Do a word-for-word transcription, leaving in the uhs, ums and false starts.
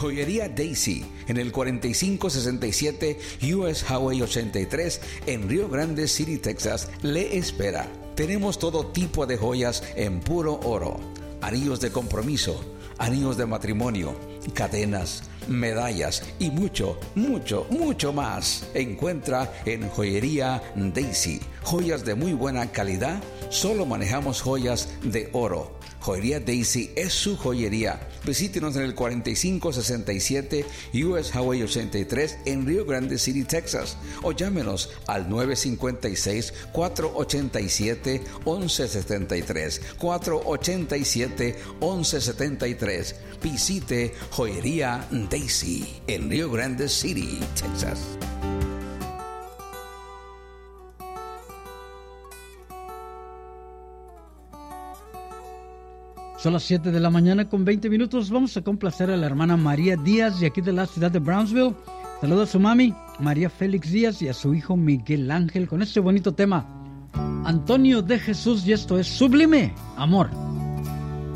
Joyería Daisy, en el cuarenta y cinco sesenta y siete U S Highway ochenta y tres, en Rio Grande City, Texas, le espera. Tenemos todo tipo de joyas en puro oro, anillos de compromiso, anillos de matrimonio, cadenas, medallas y mucho, mucho, mucho más. Encuentra en Joyería Daisy joyas de muy buena calidad. Solo manejamos joyas de oro. Joyería Daisy es su joyería. Visítenos en el cuarenta y cinco sesenta y siete U S Highway ochenta y tres en Rio Grande City, Texas, o llámenos al nueve cinco seis, cuatro ocho siete, once setenta y tres, cuatro ocho siete, once setenta y tres. Visite Joyería Daisy en Rio Grande City, Texas. Son las siete de la mañana con veinte minutos. Vamos a complacer a la hermana María Díaz de aquí de la ciudad de Brownsville. Saluda a su mami, María Félix Díaz, y a su hijo Miguel Ángel con este bonito tema, Antonio de Jesús, y esto es Sublime Amor.